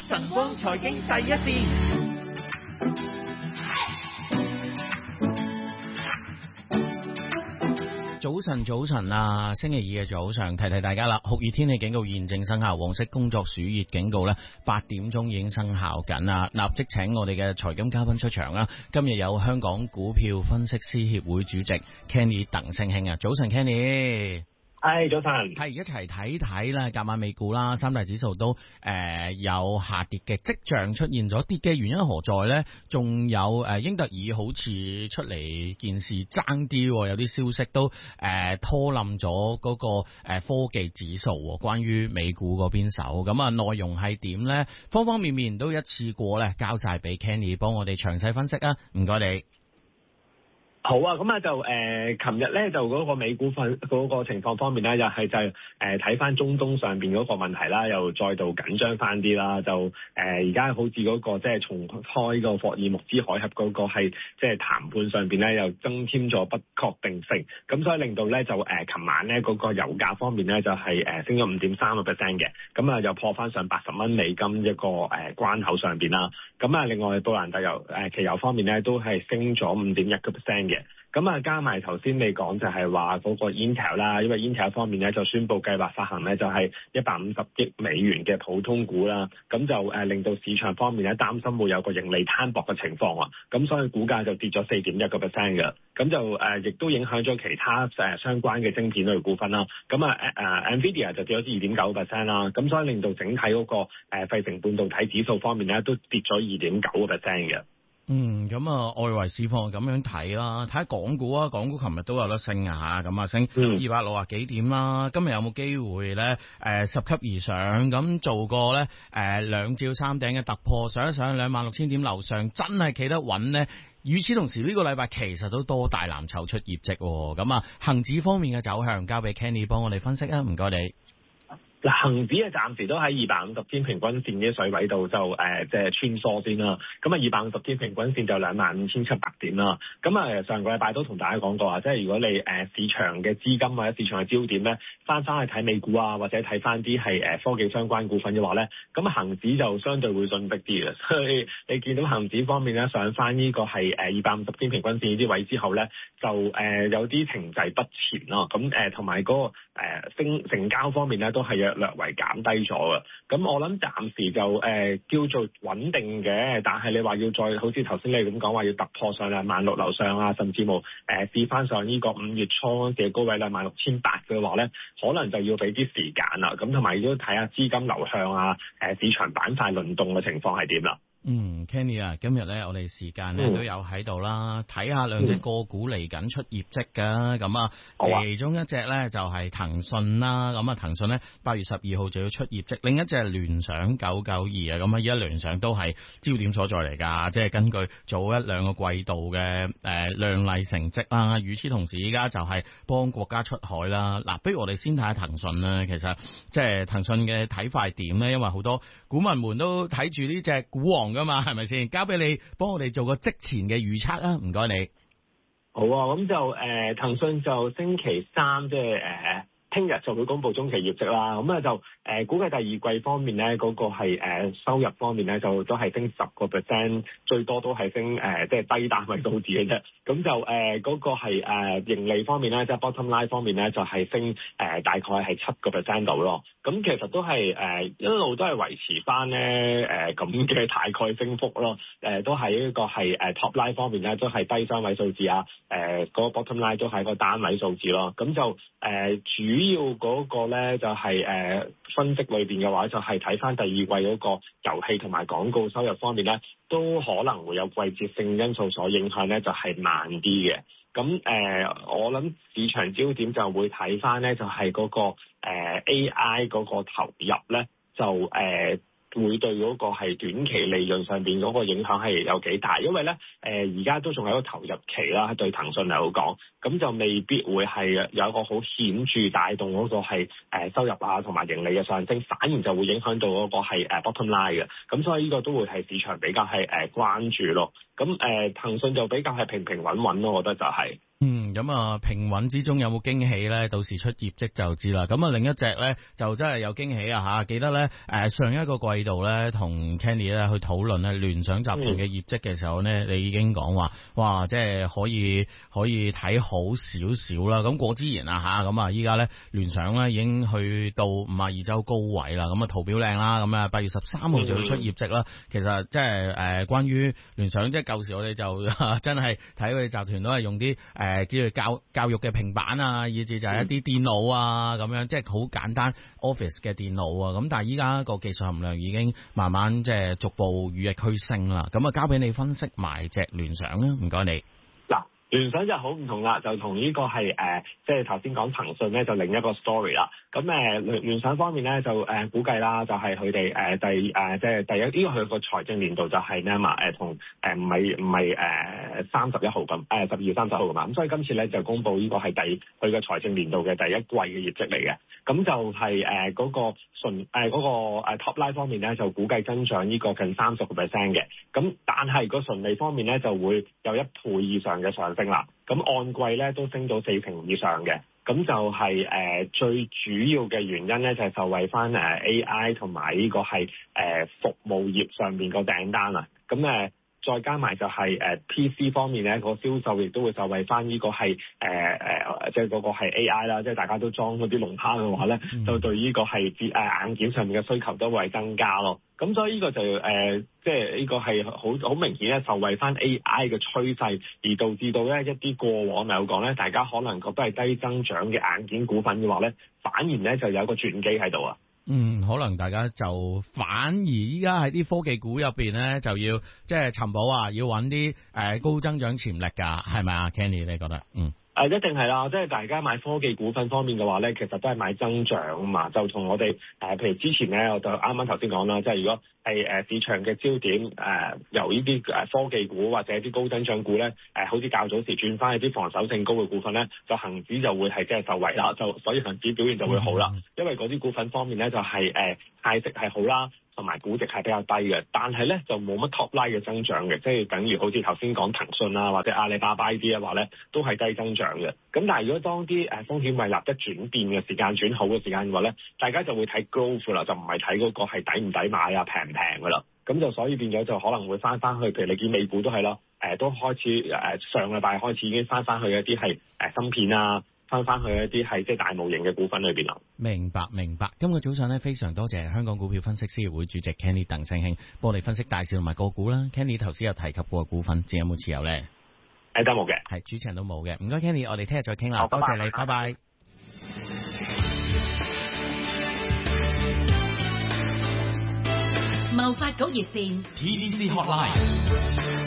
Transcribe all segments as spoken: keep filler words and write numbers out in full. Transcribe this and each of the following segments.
晨光財經第一線。 早晨，早晨啊！星期二嘅早上，提提大家啦，酷熱天氣警告現正生效，黃色工作暑熱警告咧，八點鐘已經生效緊啦。立即請我哋嘅財金嘉賓出場啦！今日有香港股票分析師協會主席 Kenny 鄧聲興啊！早晨 Kenny。 係早晨， 係一齊睇睇啦，隔晚美股啦，三大指數都誒、呃、有下跌嘅跡象出現咗，跌嘅原因何在呢？仲有誒、呃、英特爾好似出嚟件事爭啲，有啲消息都誒、呃、拖冧咗嗰個誒、呃、科技指數，關於美股嗰邊手，咁啊內容係點呢？方方面面都一次過咧交晒俾 Kenny 幫我哋詳細分析啊！唔該你。 好啊，咁啊就誒，琴日咧就嗰個美股份嗰個情況方面咧，又係就係誒睇翻中東上邊嗰個問題啦，又再度緊張翻啲啦，就誒而家好似嗰個即係重開個霍爾木茲海峽嗰個係即係談判上邊咧，又增添咗不確定性，咁所以令到咧就誒琴晚咧嗰個油價方面咧就係誒升咗五點三個 percent 嘅，咁啊又破翻上八十蚊美金一個誒關口上邊啦，咁啊另外布蘭特油誒期油方面咧都係升咗五點一個 percent 嘅。咁啊，加埋頭先你講就係話嗰個 Intel 啦，因為 Intel 方面咧就宣布計劃發行咧就係一百五十億美元嘅普通股啦，咁就誒令到市場方面咧擔心會有個盈利攤薄嘅情況啊，咁所以股價就跌咗四點一個 percent 嘅，咁就誒亦都影響咗其他誒相關嘅晶片類股份啦，咁啊誒 Nvidia 就跌咗二點九個 percent 啦，咁所以令到整體嗰個誒費城半導體指數方面咧都跌咗二點九個 percent 嘅。 嗯，咁啊，外圍市況咁樣睇啦，睇下港股啊，港股琴日都有得升啊，咁啊升二百六啊幾點啦，今日有冇機會咧？誒、呃，十級而上，咁做個咧誒兩照三頂嘅突破，上一上兩萬六千點樓上，真係企得穩呢。與此同時，呢、這個禮拜其實都多大藍籌出業績，咁啊，恒指方面嘅走向交俾 Kenny 幫我哋分析啊，唔該你。 嗱，恆指啊，暫時都喺二百五十天平均線嘅水位度就誒，即係穿梭先啦。咁啊，二百五十天平均線就兩萬五千七百點啦。咁啊，上個禮拜都同大家講過啊，即係如果你誒市場嘅資金或者市場嘅焦點咧，翻返去睇美股啊，或者睇翻啲係誒科技相關股份嘅話咧，咁啊，恆指就相對會進逼啲嘅。所以你見到恆指方面咧，上翻呢個係誒二百五十天平均線呢啲位之後咧，就誒有啲停滯不前咯。咁誒同埋嗰個誒升成交方面咧，都係有略為減低咗嘅，咁我諗暫時就誒、呃、叫做穩定嘅，但係你話要再好似頭先你咁講話要突破上兩萬六樓上啊，甚至冇誒試翻上呢個五月初嘅高位兩萬六千八嘅話咧，可能就要俾啲時間啦。咁同埋都睇下資金流向啊，誒、呃、市場板塊輪動嘅情況係點啦。 嗯 Kenny 啊，今日咧我哋時間咧都有喺度啦，睇下兩隻個股嚟緊出業績噶，咁啊，其中一隻咧就係騰訊啦，咁啊騰訊咧八月十二號就要出業績，另一隻係聯想九九二啊，咁啊而家聯想都係焦點所在嚟噶，即係根據早一兩個季度嘅誒、呃、亮麗成績啦，與此同時依家就係幫國家出海啦。嗱，不如我哋先睇下騰訊啦，其實即係騰訊嘅睇法係點咧？因為好多股民們都睇住呢隻股王噶嘛，係咪先？交俾你幫我哋做個即前嘅預測啊！唔該你。 好啊，咁就誒騰訊就星期三即係誒聽日就會公布中期業績啦。咁啊就誒、呃、估計第二季方面咧，嗰、那個係誒、呃、收入方面咧，就都係升十個 percent，最多都係升誒即係低單位數字嘅啫。咁就誒嗰、呃那個係誒、呃、盈利方面咧，即係 bottom line 方面咧，就係、是、升誒、呃、大概係七個 percent 度咯。咁其實都係誒、呃、一路都係維持翻咧誒咁嘅大概升幅咯。誒、呃、都係一個係誒、呃、top line 方面咧，都係低雙位數字啊。誒、呃、嗰、那個 bottom line 都係個單位數字咯。咁就誒、呃、主要嗰個咧就係、是、誒、呃、分析裏邊嘅話，就係睇翻第二季嗰個遊戲同埋廣告收入方面咧，都可能會有季節性因素所影響咧，就係、是、慢啲嘅。咁誒、呃，我諗市場焦點就會睇翻咧，就係、是、嗰、那個、呃、A I 嗰個投入咧，就誒。呃會對嗰個係短期利潤上邊嗰個影響係有幾大？因為咧，誒而家都仲係一個投入期啦，對騰訊嚟講，咁就未必會係有一個好顯著帶動嗰個係誒收入啊同埋盈利嘅上升，反而就會影響到嗰個係誒 bottom line 嘅。咁所以呢個都會係市場比較係誒關注咯。咁誒騰訊就比較係平平穩穩咯，我覺得就係、是。 嗯，咁啊平穩之中有冇驚喜咧？到時出業績就知啦。咁啊另一隻咧就真係有驚喜啊吓！記得咧誒上一個季度咧同 Kenny 咧去討論咧聯想集團嘅業績嘅時候咧，嗯、你已經講話哇，即係可以可以睇好少少啦。咁果之然啊吓，咁啊依家咧聯想咧已經去到五十二周高位啦。咁啊圖表靚啦，咁啊八月十三號就要出業績啦。嗯、其實即係誒關於聯想，即係舊時我哋就真係睇佢哋集團都係用啲誒。呃誒，叫做教教育嘅平板啊，以至就係一啲電腦啊，咁樣即係好簡單 Office 嘅電腦啊。咁但係依家個技術含量已經慢慢即係逐步與日俱升啦。咁啊，交俾你分析埋隻聯想啦，唔該你。 嗱，聯想就好唔同啦，就同呢個係誒，即係頭先講騰訊咧，就另一個 story 啦。咁誒聯聯想方面咧，就誒、呃、估計啦，就係佢哋誒第誒即係第一，呢個佢個財政年度就係咧嘛誒同誒唔係唔係誒三十一號咁誒十二月三十號㗎嘛。咁所以今次咧就公布呢個係第佢嘅財政年度嘅第一季嘅業績嚟嘅。咁就係誒嗰個純誒嗰個 top line 方面咧，就估計增長呢個近三十個 percent 嘅。咁但係個純利方面咧，就會有一倍以上嘅上升啦。咁按季咧都升到四成以上嘅。咁就係、是、誒、呃、最主要嘅原因咧，就係、是、受惠翻誒 A I 同埋呢個係誒、呃、服務業上面個訂單啊。咁誒、呃、再加埋就係、是、誒、呃、P C 方面咧，個銷售亦都會受惠翻呢個係誒誒即係嗰個係 A I 啦，即係大家都裝嗰啲龍蝦嘅話咧，嗯、就對呢個係誒硬件上面嘅需求都會增加咯。咁所以呢個就誒、呃，即係呢個係好好明顯咧，受惠翻 A I 嘅趨勢，而導致到咧一啲過往嚟講咧，大家可能覺得係低增長嘅硬件股份嘅話咧，反而咧就有個轉機喺度啊。 嗯，可能大家就反而依家喺啲科技股入邊咧，就要即係尋寶啊，要揾啲誒高增長潛力㗎，係咪啊 Kenny？你覺得？嗯。 誒一定係啦，即係大家買科技股份方面嘅話咧，其實都係買增長啊嘛，就同我哋誒、呃，譬如之前咧，我就啱啱頭先講啦，即係如果係誒市場嘅焦點誒、呃，由呢啲誒科技股或者啲高增長股咧，誒、呃、好似較早時轉翻去啲防守性高嘅股份咧，就恒指就會係即係受惠啦，就所以恒指表現就會好啦，因為嗰啲股份方面咧就係、是、誒、呃、派息係好啦。同埋估值係比較低嘅，但係咧就冇乜 top line 嘅增長嘅，即係等於好似頭先講騰訊啊或者阿里巴巴呢啲嘅話咧，都係低增長嘅。咁但係如果當啲誒風險胃納得轉變嘅時間轉好嘅時間嘅話咧，大家就會睇 growth 啦，就唔係睇嗰個係抵唔抵買啊平唔平噶啦。咁就所以變咗就可能會翻翻去，譬如你見美股都係咯，誒、呃、都開始誒、呃、上禮拜開始已經翻翻去一啲係誒芯片啊。翻翻去一啲係即係大模型嘅股份裏邊啦。 明白明白。今個早上咧，非常多謝香港股票分析師協會主席 Kenny 鄧聲興幫我哋分析大市同埋個股啦。Kenny 頭先有提及過股份，仲有冇持有咧？ 誒都冇嘅， 係主持人都冇嘅。唔該 Kenny，我哋聽日再傾啦。 好多謝你，拜拜。 貿發局熱線 T D C Hotline。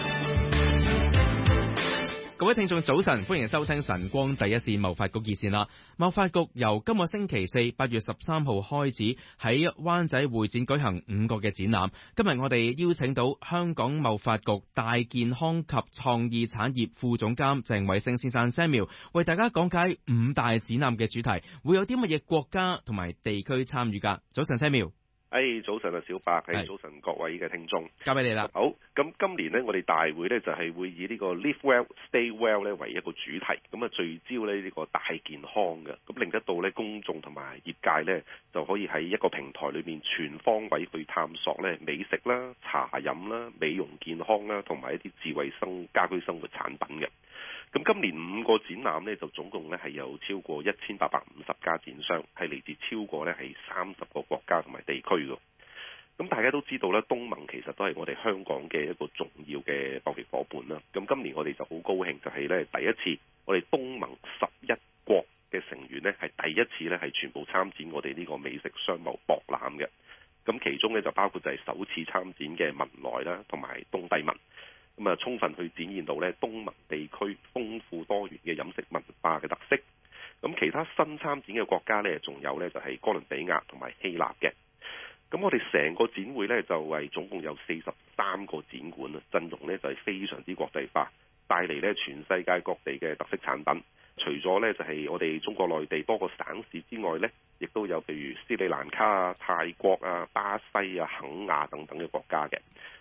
各位聽眾早晨，歡迎收聽晨光第一線貿發局熱線啦。貿發局由今個星期四八月十三號開始喺灣仔會展舉行五個嘅展覽。今日我哋邀請到香港貿發局大健康及創意產業副總監鄭偉星先生 Samuel 為大家講解五大展覽嘅主題，會有啲乜嘢國家同埋地區參與㗎。早晨 Samuel。 誒、hey, 早晨啊，小白，係早晨各位嘅聽眾， 交俾你啦。 好，咁今年呢，我哋大會呢就係、是、會以呢個 Live Well Stay Well 咧為一個主題，咁啊聚焦呢呢個大健康嘅，咁令得到呢公眾同埋業界呢就可以喺一個平台裏面全方位去探索呢美食啦、茶飲啦、美容健康啦，同埋一啲智慧生家居生活產品嘅。咁今年五個展覽呢，就總共呢係有超過一千八百五十家展商，係嚟自超過呢係三十個國家同埋地區嘅。咁大家都知道咧，東盟其實都係我哋香港嘅一個重要嘅貿易夥伴啦。咁今年我哋就好高興，就係呢第一次我哋東盟十一國嘅成員呢，係第一次呢係全部參展我哋呢個美食商貿博覽嘅。咁其中呢，就包括就係首次參展嘅文萊啦，同埋東帝汶。咁啊，充分去展現到咧東盟地區豐富多元嘅飲食文化嘅特色。咁其他新參展嘅國家咧，仲有咧就係哥倫比亞同埋希臘嘅。咁我哋成個展會咧就係總共有四十三個展館啊，陣容咧就係非常之國際化，帶嚟咧全世界各地嘅特色產品。除咗咧就係我哋中國內地多個省市之外咧，亦都有譬如斯里蘭卡啊、泰國啊、巴西啊、肯亞等等嘅國家嘅。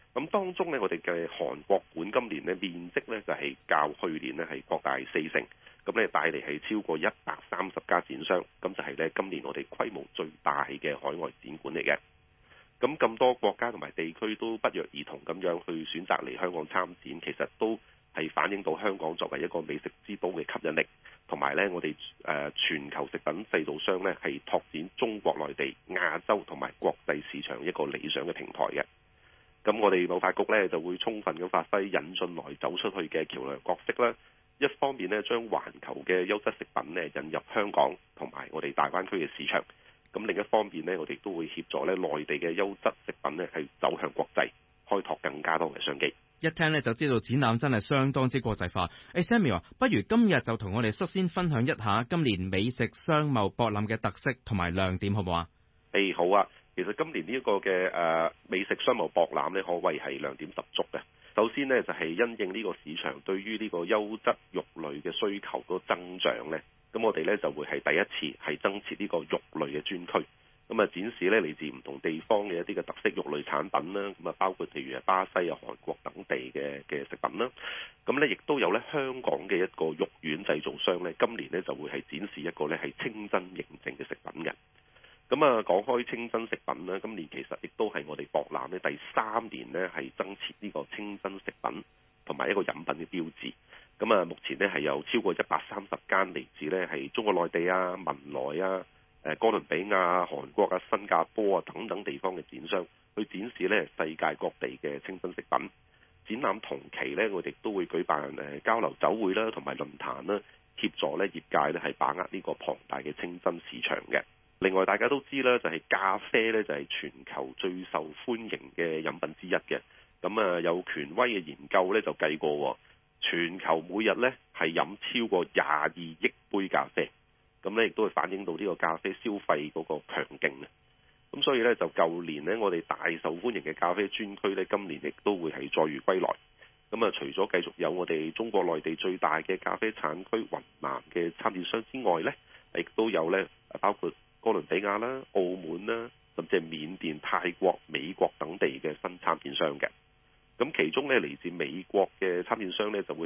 咁當中咧，我哋嘅韓國館今年咧面積咧就係較去年咧係擴大四成，咁咧帶嚟係超過一百三十家展商，咁就係咧今年我哋規模最大嘅海外展館嚟嘅。咁咁多國家同埋地區都不約而同咁樣去選擇嚟香港參展，其實都係反映到香港作為一個美食之都嘅吸引力，同埋咧我哋誒全球食品製造商咧係拓展中國內地、亞洲同埋國際市場一個理想嘅平台嘅。咁我哋貿發局咧就會充分咁發揮引進來走出去嘅橋梁角色啦。一方面咧將環球嘅優質食品咧引入香港同埋我哋大灣區嘅市場，咁另一方面咧我哋都會協助咧內地嘅優質食品咧係走向國際，開拓更加多嘅商機。 一聽咧就知道展覽真係相當之國際化。誒 Samuel，不如今日就同我哋率先分享一下今年美食商貿博覽嘅特色同埋亮點，好唔好啊？ 誒好啊，其實今年呢一個嘅誒美食商貿博覽咧，可謂係亮點十足嘅。首先呢，就係因應呢個市場對於呢個優質肉類嘅需求個增長咧，咁我哋咧就會係第一次係增設呢個肉類嘅專區。咁啊，展示咧嚟自唔同地方嘅一啲嘅特色肉類產品啦，咁啊包括譬如係巴西啊、韓國等地嘅嘅食品啦。咁咧亦都有咧香港嘅一個肉丸製造商咧，今年咧就會係展示一個咧係清真認證嘅食品嘅。咁啊，講開清真食品啦，今年其實亦都係我哋博覽咧第三年咧係增設呢個清真食品同埋一個飲品嘅標誌。咁啊，目前咧係有超過一百三十間嚟自咧係中國內地啊、文萊啊、誒哥倫比亞、韓國啊、新加坡啊等等地方嘅展商去展示咧世界各地嘅清真食品。展覽同期咧，我哋都會舉辦誒交流酒會啦，同埋論壇啦，協助咧業界咧係把握呢個龐大嘅清真市場嘅。另外大家都知啦，就係咖啡咧就係全球最受歡迎嘅飲品之一嘅。咁啊有權威嘅研究咧就計過，全球每日咧係飲超過廿二億杯咖啡。咁咧亦都係反映到呢個咖啡消費嗰個強勁嘅。咁所以咧就舊年呢，我哋大受歡迎嘅咖啡專區咧，今年亦都會係載譽歸來。咁啊，除咗繼續有我哋中國內地最大嘅咖啡產區雲南嘅參展商之外咧，亦都有咧包括哥倫比亞啦、澳門啦，甚至係緬甸、泰國、美國等地嘅新參展商嘅。咁其中咧嚟自美國嘅參展商咧就會